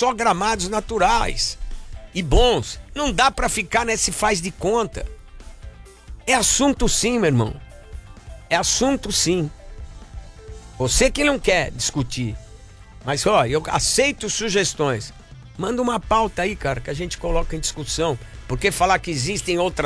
só gramados naturais e bons. Não dá pra ficar nesse faz de conta. É assunto sim, meu irmão. É assunto sim. Você que não quer discutir. Mas, ó, eu aceito sugestões. Manda uma pauta aí, cara, que a gente coloca em discussão. Porque falar que existem outras